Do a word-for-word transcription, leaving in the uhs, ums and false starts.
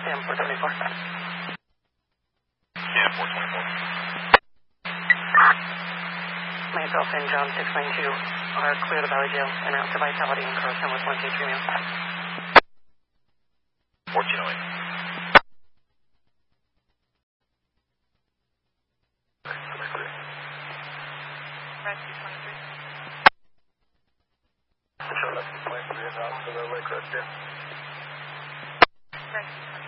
Cam four twenty-four. Cam four twenty-four. Myself and John six nine two are clear the Valley Jail and out to Vitality and cross number one two three mil. fourteen oh eight. Rescue twenty-three. Sure, Rescue twenty-three is out to the Lake Rescue. Rescue twenty-three.